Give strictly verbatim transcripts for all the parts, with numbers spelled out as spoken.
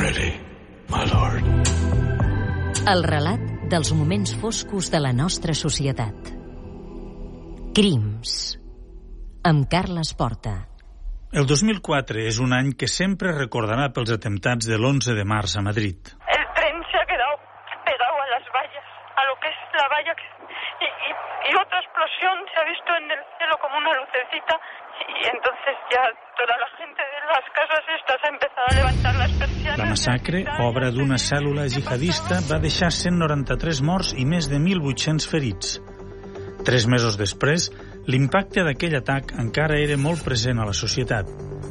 ready, my lord. El relat dels moments foscos de la nostra societat. Crims. Amb Carles Porta. El dos mil quatre és un any que sempre recordarà pels atemptats de l'onze de març a Madrid. El tren se ha quedado pegado a las vallas, a lo que es la valla, y, y, y otra explosión se ha visto en el cielo como una lucecita, y entonces ya toda la gente de las casas estas ha empezado a levantar las persianas. La massacre, obra d'una cèl·lula jihadista, va deixar cent noranta-tres morts i més de mil vuit-cents ferits. Tres mesos després, l'impacte d'aquell atac encara era molt present a la societat.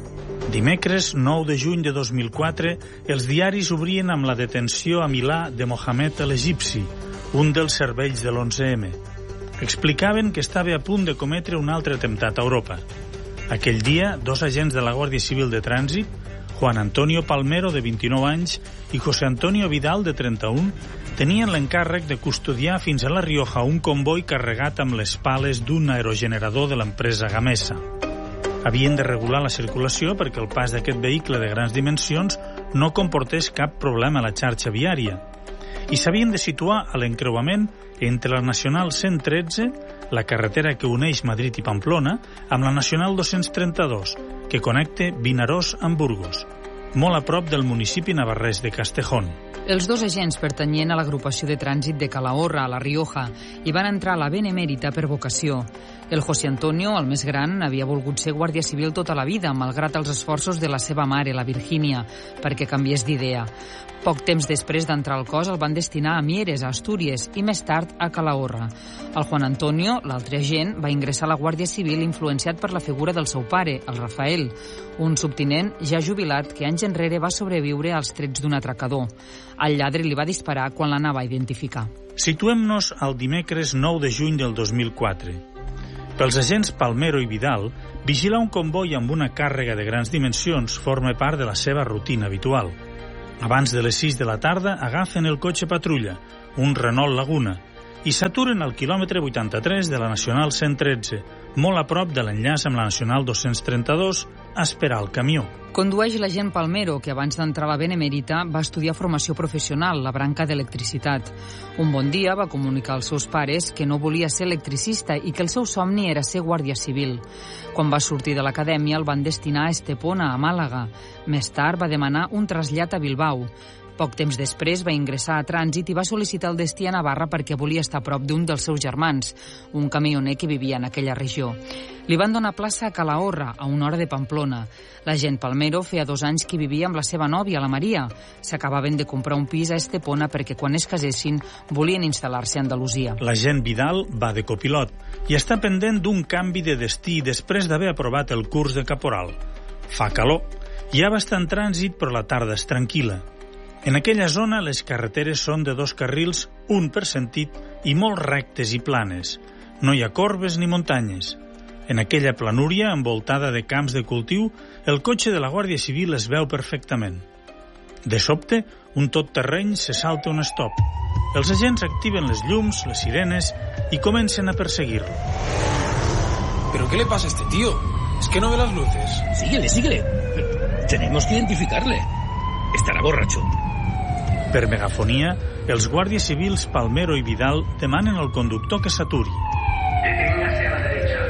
Dimecres, nou de juny de dos mil quatre, els diaris obrien amb la detenció a Milà de Mohamed el-Egipci, un dels cervells de l'onze eme. Explicaven que estava a punt de cometre un altre atemptat a Europa. Aquell dia, dos agents de la Guàrdia Civil de Trànsit, Juan Antonio Palmero, de vint-i-nou anys, i José Antonio Vidal, de trenta-un, tenien l'encàrrec de custodiar fins a La Rioja un comboi carregat amb les pales d'un aerogenerador de l'empresa Gamesa. Havien de regular la circulació perquè el pas d'aquest vehicle de grans dimensions no comportés cap problema a la xarxa viària. I s'havien de situar a l'encreuament entre la Nacional cent tretze, la carretera que uneix Madrid i Pamplona, amb la Nacional dos-cents trenta-dos, que connecta Vinaròs amb Burgos, molt a prop del municipi navarrès de Castejón. Els dos agents pertanyien a l'agrupació de trànsit de Calahorra, a La Rioja, i van entrar a la Benemèrita per vocació. El José Antonio, el més gran, havia volgut ser guàrdia civil tota la vida, malgrat els esforços de la seva mare, la Virgínia, perquè canviés d'idea. Poc temps després d'entrar al cos el van destinar a Mieres, a Astúries, i més tard a Calahorra. El Juan Antonio, l'altre agent, va ingressar a la Guàrdia Civil influenciat per la figura del seu pare, el Rafael, un subtinent ja jubilat que anys enrere va sobreviure als trets d'un atracador. El lladre li va disparar quan l'anava a identificar. Situem-nos al dimecres nou de juny del dos mil quatre. Pels agents Palmero i Vidal, vigilar un comboi amb una càrrega de grans dimensions forma part de la seva rutina habitual. Abans de les sis de la tarda agafen el cotxe patrulla, un Renault Laguna, i s'aturen al quilòmetre vuitanta-tres de la Nacional cent tretze, molt a prop de l'enllaç amb la Nacional dos-cents trenta-dos, a esperar el camió. Condueix l'agent Palmero, que abans d'entrar a la Benemèrita va estudiar formació professional, la branca d'electricitat. Un bon dia va comunicar als seus pares que no volia ser electricista i que el seu somni era ser guàrdia civil. Quan va sortir de l'acadèmia el van destinar a Estepona, a Màlaga. Més tard va demanar un trasllat a Bilbao. Poc temps després va ingressar a Trànsit i va sol·licitar el destí a Navarra perquè volia estar a prop d'un dels seus germans, un camioner que vivia en aquella regió. Li van donar plaça a Calahorra, a una hora de Pamplona. L'agent Palmero feia dos anys que vivia amb la seva nòvia, la Maria. S'acabaven de comprar un pis a Estepona perquè quan es casessin volien instal·lar-se a Andalusia. L'agent Vidal va de copilot i està pendent d'un canvi de destí després d'haver aprovat el curs de caporal. Fa calor. Hi ha bastant trànsit, però la tarda és tranquil·la. En aquella zona les carreteres són de dos carrils, un per sentit, i molt rectes i planes. No hi ha corbes ni muntanyes. En aquella planúria, envoltada de camps de cultiu, el cotxe de la Guàrdia Civil es veu perfectament. De sobte, un tot-terreny se salta un stop. Els agents activen les llums, les sirenes, i comencen a perseguir-lo. ¿Pero qué le pasa a este tío? Es que no ve las luces. Síguele, síguele. Tenemos que identificarle. Estará borracho. Per megafonia, els guàrdies civils Palmero i Vidal demanen al conductor que s'aturi. Deténgase a la derecha.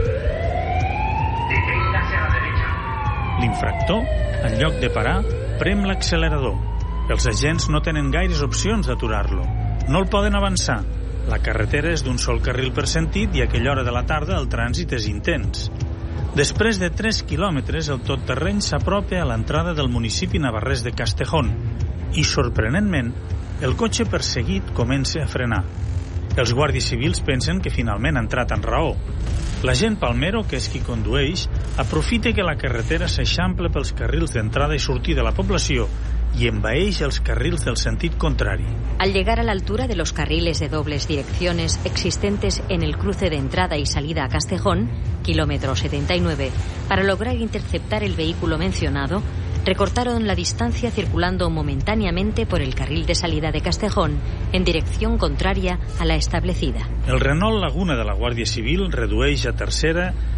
Deténgase a la derecha. L'infractor, en lloc de parar, prem l'accelerador. Els agents no tenen gaires opcions d'aturar-lo. No el poden avançar. La carretera és d'un sol carril per sentit i a aquella hora de la tarda el trànsit és intens. Després de tres quilòmetres, el tot-terreny s'apropa a l'entrada del municipi navarrès de Castejón i, sorprenentment, el cotxe perseguit comença a frenar. Els guàrdies civils pensen que finalment ha entrat en raó. L'agent Palmero, que és qui condueix, aprofita que la carretera s'eixample pels carrils d'entrada i sortida de la població y envaeix els carrils del sentit contrari. Al llegar a la altura de los carriles de dobles direcciones existentes en el cruce de entrada y salida a Castejón, kilómetro setenta y nueve, para lograr interceptar el vehículo mencionado, recortaron la distancia circulando momentáneamente por el carril de salida de Castejón en dirección contraria a la establecida. El Renault Laguna de la Guàrdia Civil redueix a tercera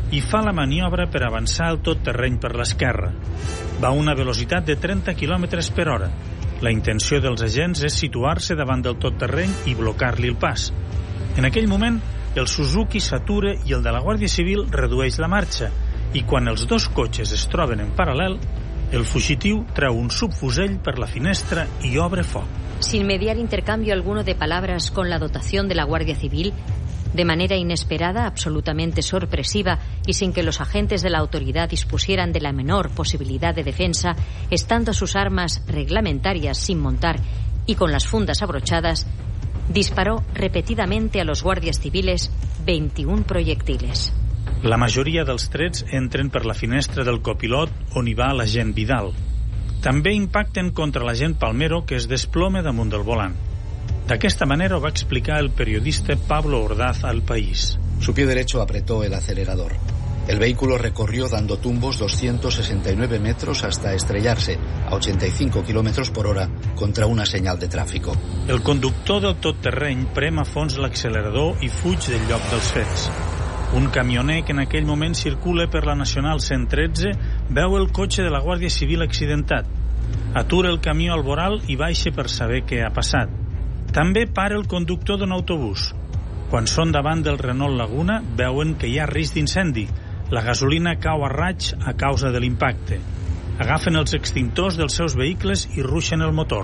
i fa la maniobra per avançar el tot terreny per l'esquerra. Va a una velocitat de trenta quilòmetres per hora. La intenció dels agents és situar-se davant del tot terreny i blocar-li el pas. En aquell moment, el Suzuki s'atura i el de la Guàrdia Civil redueix la marxa, i quan els dos cotxes es troben en paral·lel, el fugitiu treu un subfusell per la finestra y obre foc. Sin mediar intercambio alguno de palabras con la dotación de la Guardia Civil, de manera inesperada, absolutamente sorpresiva y sin que los agentes de la autoridad dispusieran de la menor posibilidad de defensa, estando sus armas reglamentarias sin montar y con las fundas abrochadas, disparó repetidamente a los guardias civiles veintiún proyectiles. La majoria dels trets entren per la finestra del copilot on hi va l'agent Vidal. També impacten contra l'agent Palmero, que es desploma damunt del volant. D'aquesta manera ho va explicar el periodista Pablo Ordaz al País. Su pie derecho apretó el acelerador. El vehículo recorrió dando tumbos doscientos sesenta y nueve metros hasta estrellarse a ochenta y cinco kilómetros por hora contra una señal de tráfico. El conductor del totterreny prem a fons l'accelerador i fuig del lloc dels fets. Un camioner que en aquell moment circula per la Nacional cent tretze veu el cotxe de la Guàrdia Civil accidentat. Atura el camió al voral i baixa per saber què ha passat. També para el conductor d'un autobús. Quan són davant del Renault Laguna, veuen que hi ha risc d'incendi. La gasolina cau a raig a causa de l'impacte. Agafen els extintors dels seus vehicles i ruixen el motor.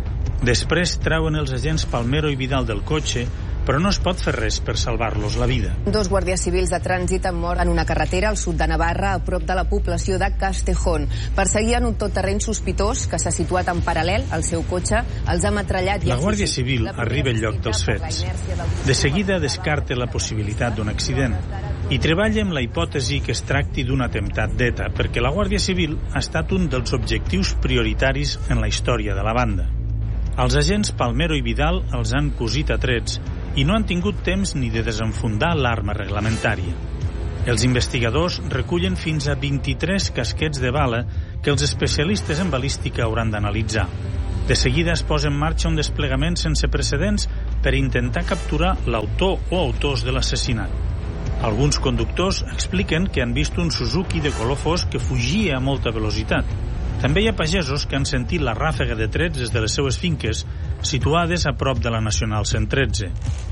Després treuen els agents Palmero i Vidal del cotxe, però no es pot fer res per salvar-los la vida. Dos guàrdies civils de trànsit han mort en una carretera al sud de Navarra, a prop de la població de Castejón. Perseguien un totterreny sospitós que s'ha situat en paral·lel al seu cotxe, els ha metrallat i... La Guàrdia Civil arriba al lloc dels fets. De seguida descarta la possibilitat d'un accident i treballa amb la hipòtesi que es tracti d'un atemptat d'ETA, perquè la Guàrdia Civil ha estat un dels objectius prioritaris en la història de la banda. Els agents Palmero i Vidal els han cosit a trets i no han tingut temps ni de desenfundar l'arma reglamentària. Els investigadors recullen fins a vint-i-tres casquets de bala que els especialistes en balística hauran d'analitzar. De seguida es posa en marxa un desplegament sense precedents per intentar capturar l'autor o autors de l'assassinat. Alguns conductors expliquen que han vist un Suzuki de color fosc que fugia a molta velocitat. També hi ha pagesos que han sentit la ràfega de trets des de les seues finques, situades a prop de la Nacional cent tretze.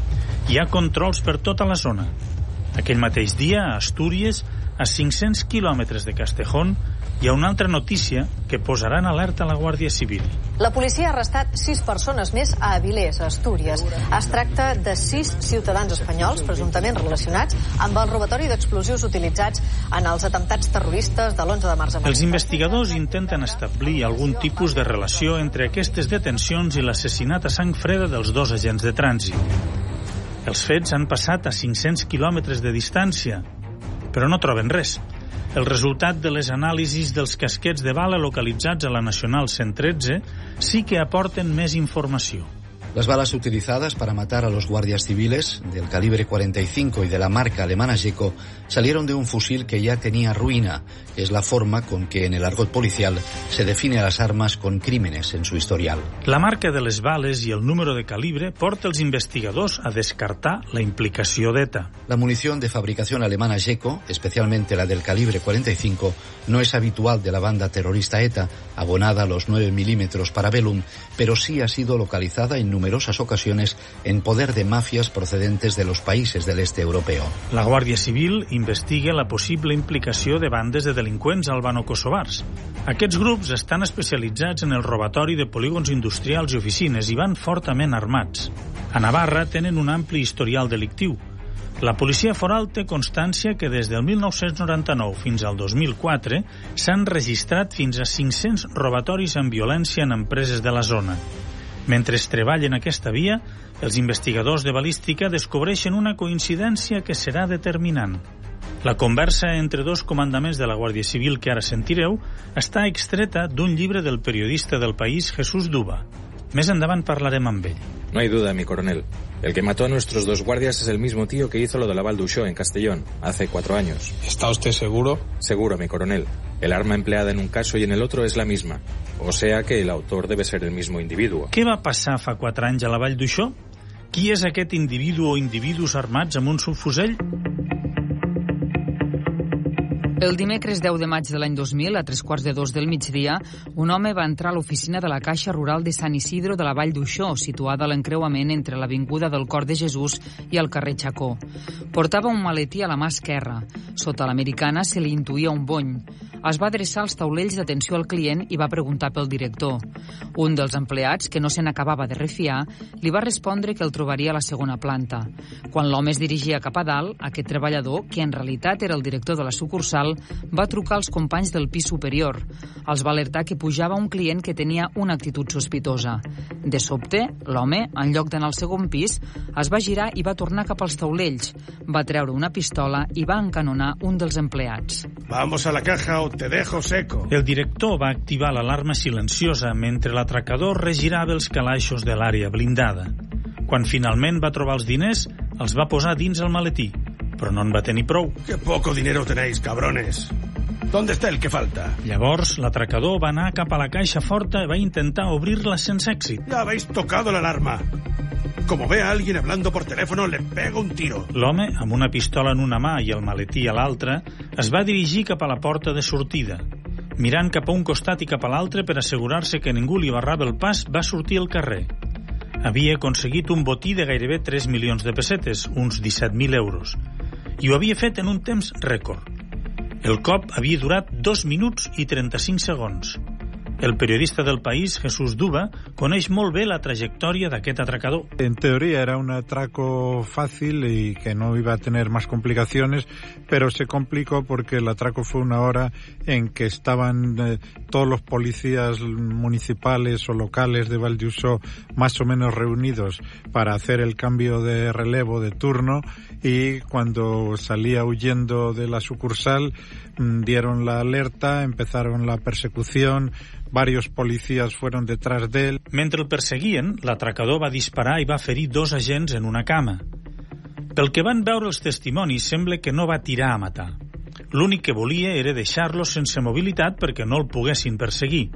Hi ha controls per tota la zona. Aquell mateix dia, a Astúries, a cinc-cents quilòmetres de Castejón, hi ha una altra notícia que posarà en alerta la Guàrdia Civil. La policia ha arrestat sis persones més a Avilés, a Astúries. Es tracta de sis ciutadans espanyols presumptament relacionats amb el robatori d'explosius utilitzats en els atemptats terroristes de l'onze de març. Els investigadors intenten establir algun tipus de relació entre aquestes detencions i l'assassinat a sang freda dels dos agents de trànsit. Els fets han passat a cinc-cents quilòmetres de distància, però no troben res. El resultat de les anàlisis dels casquets de bala localitzats a la Nacional cent tretze sí que aporten més informació. Las balas utilizadas para matar a los guardias civiles, del calibre cuarenta y cinco y de la marca alemana Jeco, salieron de un fusil que ya tenía ruina. Es la forma con que en el argot policial se define a las armas con crímenes en su historial. La marca de les bales i el número de calibre porta els investigadors a descartar la implicació d'ETA. La munición de fabricación alemana Jeco, especialmente la del calibre cuarenta y cinco, no es habitual de la banda terrorista ETA, abonada a los nueve milímetros Parabellum, pero sí ha sido localizada en numerosas ocasiones en poder de mafias procedentes de los países del este europeo. La Guàrdia Civil investiga la possible implicació de bandes de delinqüents albano-kosovars. Aquests grups estan especialitzats en el robatori de polígons industrials i oficines i van fortament armats. A Navarra tenen un ampli historial delictiu. La policia foral té constància que des del mil nou-cents noranta-nou fins al dos mil quatre s'han registrat fins a cinc-cents robatoris amb violència en empreses de la zona. Mentre es treballa en aquesta via, els investigadors de balística descobreixen una coincidència que serà determinant. La conversa entre dos comandaments de la Guàrdia Civil que ara sentireu està extreta d'un llibre del periodista del País Jesús Duba. Més endavant parlarem amb ell. No hay duda, mi coronel. El que mató a nuestros dos guardias es el mismo tío que hizo lo de la Val d'Uixó en Castellón, hace cuatro años. ¿Está usted seguro? Seguro, mi coronel. El arma empleada en un caso y en el otro es la misma. O sea que el autor debe ser el mismo individuo. Què va passar fa quatre anys a la Vall d'Uixó? Qui és aquest individu o individus armats amb un subfusell? El dimecres deu de maig de l'any dos mil, a tres quarts de dos del migdia, un home va entrar a l'oficina de la Caixa Rural de Sant Isidro de la Vall d'Uixó, situada a l'encreuament entre l'Avinguda del Cor de Jesús i el carrer Chacó. Portava un maletí a la mà esquerra. Sota l'americana se li intuïa un bony. Es va adreçar als taulells d'atenció al client i va preguntar pel director. Un dels empleats, que no se n'acabava de refiar, li va respondre que el trobaria a la segona planta. Quan l'home es dirigia cap a dalt, aquest treballador, que en realitat era el director de la sucursal, va trucar als companys del pis superior. Els va alertar que pujava un client que tenia una actitud sospitosa. De sobte, l'home, en lloc d'anar al segon pis, es va girar i va tornar cap als taulells. Va treure una pistola i va encanonar un dels empleats. Vamos a la caja o te dejo seco. El director va activar l'alarma silenciosa mentre l'atracador regirava els calaixos de l'àrea blindada. Quan finalment va trobar els diners, els va posar dins el maletí, però no en va tenir prou. ¡Qué poco dinero tenéis, cabrones! ¿Dónde está el que falta? Llavors, l'atracador va anar cap a la caixa forta i va intentar obrir-la sense èxit. Ya habéis tocado la alarma. Como vea a alguien hablando por teléfono, le pego un tiro. L'home, amb una pistola en una mà i el maletí a l'altra, es va dirigir cap a la porta de sortida. Mirant cap a un costat i cap a l'altre per assegurar-se que ningú li barrava el pas, va sortir al carrer. Havia aconseguit un botí de gairebé tres milions de pessetes, uns disset mil euros, i ho havia fet en un temps rècord. El cop havia durat dos minuts i trenta-cinc segons. El periodista del País, Jesús Duba, coneix molt bé la trayectòria d'aquest atracador. En teoría era un atraco fácil y que no iba a tener más complicaciones, pero se complicó porque el atraco fue una hora en que estaban eh, todos los policías municipales o locales de Valld'Uixó más o menos reunidos para hacer el cambio de relevo de turno, y cuando salía huyendo de la sucursal dieron la alerta, empezaron la persecución. Varios policías fueron detrás de él. Mentre el perseguien, l'atracador va disparar i va ferir dos agents en una cama. Pel que van veure els testimonis, sembla que no va tirar a matar. L'únic que volia era deixar-los sense mobilitat perquè no el poguessin perseguir.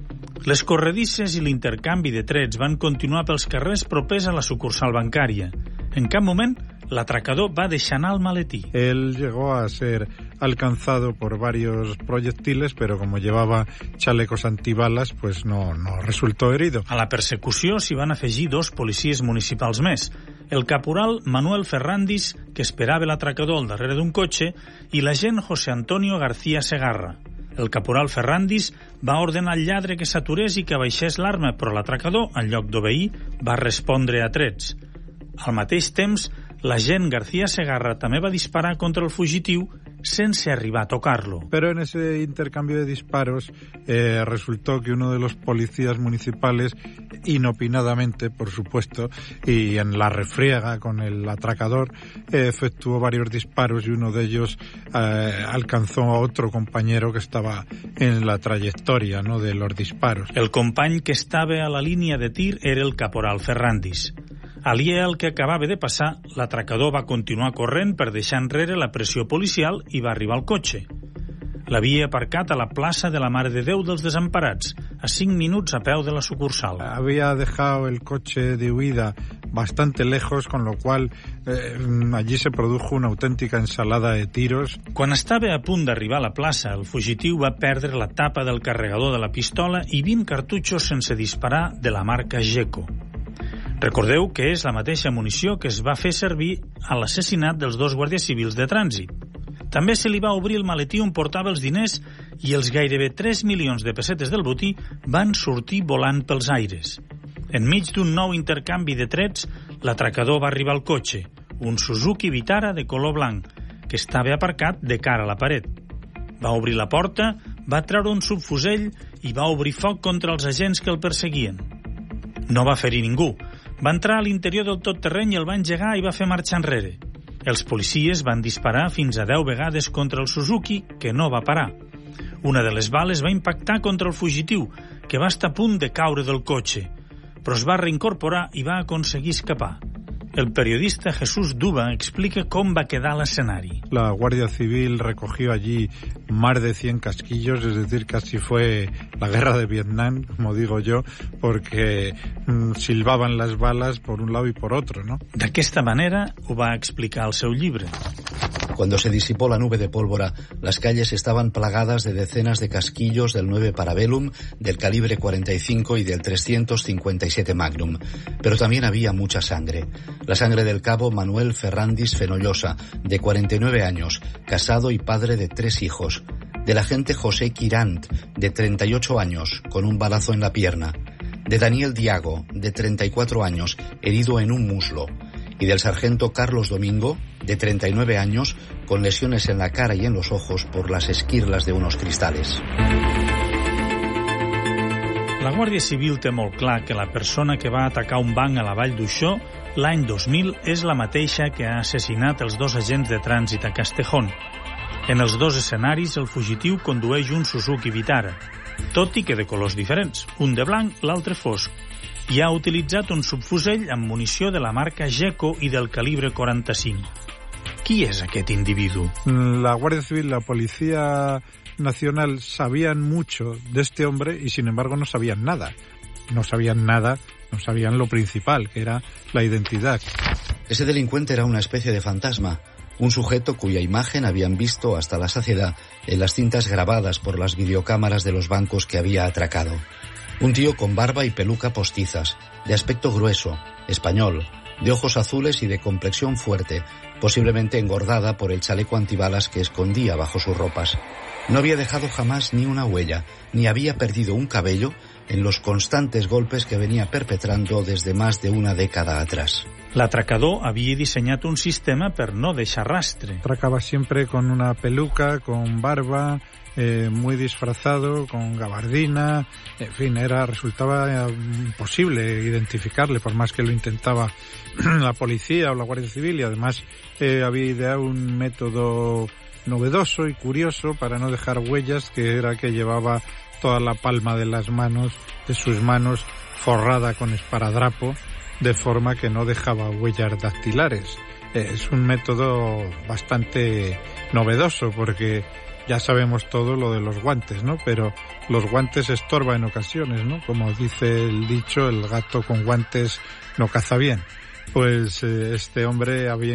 Les corredisses i l'intercanvi de trets van continuar pels carrers propers a la sucursal bancària. En cap moment, l'atracador va deixar anar el maletí. Él llegó a ser alcanzado por varios proyectiles, pero como llevaba chalecos antibalas, pues no, no resultó herido. A la persecució s'hi van afegir dos policies municipals més, el caporal Manuel Ferrandis, que esperava l'atracador al darrere d'un cotxe, i l'agent José Antonio García Segarra. El caporal Ferrandis va ordenar al lladre que s'aturés i que abaixés l'arma, però l'atracador, en lloc d'obeir, va respondre a trets. Al mateix temps, l'agent García Segarra també va disparar contra el fugitiu sense arribar a tocarlo. Pero en ese intercambio de disparos eh, resultó que uno de los policías municipales, inopinadamente, por supuesto, y en la refriega con el atracador, eh, efectuó varios disparos y uno de ellos eh, alcanzó a otro compañero que estaba en la trayectoria, ¿no?, de los disparos. El company que estava a la línia de tir era el caporal Ferrandis. Alié al que acabava de passar, l'atracador va continuar corrent per deixar enrere la pressió policial i va arribar al cotxe. L'havia aparcat a la plaça de la Mare de Déu dels Desemparats, a cinc minuts a peu de la sucursal. Había dejado el coche de huida bastante lejos, con lo cual eh, allí se produjo una auténtica ensalada de tiros. Quan estava a punt d'arribar a la plaça, el fugitiu va perdre la tapa del carregador de la pistola i vint cartutxos sense disparar de la marca Geco. Recordeu que és la mateixa munició que es va fer servir a l'assassinat dels dos guàrdies civils de trànsit. També se li va obrir el maletí on portava els diners i els gairebé tres milions de pessetes del botí van sortir volant pels aires. Enmig d'un nou intercanvi de trets, l'atracador va arribar al cotxe, un Suzuki Vitara de color blanc, que estava aparcat de cara a la paret. Va obrir la porta, va treure un subfusell i va obrir foc contra els agents que el perseguien. No va ferir ningú. Va entrar a l'interior del tot terreny i el va engegar i va fer marxar enrere. Els policies van disparar fins a deu vegades contra el Suzuki, que no va parar. Una de les bales va impactar contra el fugitiu, que va estar a punt de caure del cotxe, però es va reincorporar i va aconseguir escapar. El periodista Jesús Duba explica cómo va a quedar el escenario. La Guardia Civil recogió allí más de cien casquillos, es decir, casi fue la guerra de Vietnam, como digo yo, porque mm, silbaban las balas por un lado y por otro, ¿no? D'aquesta manera ho va explicar al seu llibre. Cuando se disipó la nube de pólvora, las calles estaban plagadas de decenas de casquillos del nueve Parabellum, del calibre cuarenta y cinco y del trescientos cincuenta y siete Magnum. Pero también había mucha sangre. La sangre del cabo Manuel Ferrandis Fenollosa, de cuarenta y nueve años, casado y padre de tres hijos. Del agente José Quirant, de treinta y ocho años, con un balazo en la pierna. De Daniel Diago, de treinta y cuatro años, herido en un muslo. Y del sargento Carlos Domingo, de treinta y nueve años, con lesiones en la cara y en los ojos por las esquirlas de unos cristales. La Guàrdia Civil té molt clar que la persona que va atacar un banc a la Vall d'Uixó l'any dos mil és la mateixa que ha assassinat els dos agents de trànsit a Castejón. En els dos escenaris, el fugitiu condueix un Suzuki Vitara, tot i que de colors diferents, un de blanc, l'altre fosc, i ha utilitzat un subfusell amb munició de la marca Geco i del calibre quaranta-cinc. Qui és aquest individu? La Guardia Civil, la Policía Nacional sabían mucho de este hombre y sin embargo no sabían nada. No sabían nada, no sabían lo principal, que era la identidad. Ese delincuente era una especie de fantasma. Un sujeto cuya imagen habían visto hasta la saciedad en las cintas grabadas por las videocámaras de los bancos que había atracado. Un tío con barba y peluca postizas, de aspecto grueso, español, de ojos azules y de complexión fuerte, posiblemente engordada por el chaleco antibalas que escondía bajo sus ropas. No había dejado jamás ni una huella, ni había perdido un cabello en los constantes golpes que venía perpetrando desde más de una década atrás. L'atracador havia dissenyat un sistema per no deixar rastre. Atracaba siempre con una peluca, con barba, eh, muy disfrazado, con gabardina, en fin, era resultaba imposible identificarle por más que lo intentaba la policía o la Guardia Civil, y además eh, había ideado un método novedoso y curioso para no dejar huellas, que era que llevaba toda la palma de las manos, de sus manos, forrada con esparadrapo, de forma que no dejaba huellas dactilares. Es un método bastante novedoso porque ya sabemos todo lo de los guantes, ¿no? Pero los guantes estorban en ocasiones, ¿no? Como dice el dicho, el gato con guantes no caza bien. Pues eh, este hombre había